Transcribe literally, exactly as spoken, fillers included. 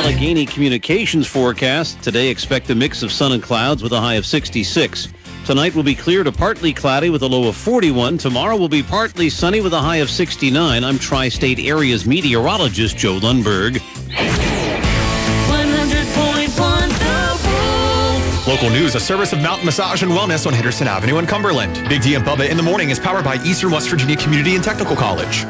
Allegheny Communications forecast. Today, expect a mix of sun and clouds with a high of sixty-six. Tonight will be clear to partly cloudy with a low of forty-one. Tomorrow will be partly sunny with a high of sixty-nine. I'm Tri-State Area's meteorologist, Joe Lundberg. one hundred point one The Wolf. Local news, a service of Mountain Massage and Wellness on Henderson Avenue in Cumberland. Big D and Bubba in the morning is powered by Eastern West Virginia Community and Technical College.